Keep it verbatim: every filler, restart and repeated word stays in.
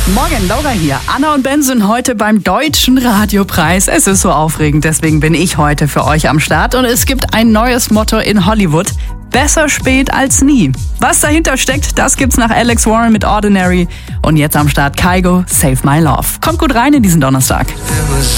Morgen, Laura hier. Anna und Ben sind heute beim Deutschen Radiopreis. Es ist so aufregend, deswegen bin ich heute für euch am Start. Und es gibt ein neues Motto in Hollywood. Besser spät als nie. Was dahinter steckt, das gibt's nach Alex Warren mit Ordinary. Und jetzt am Start Kygo, Save My Love. Kommt gut rein in diesen Donnerstag.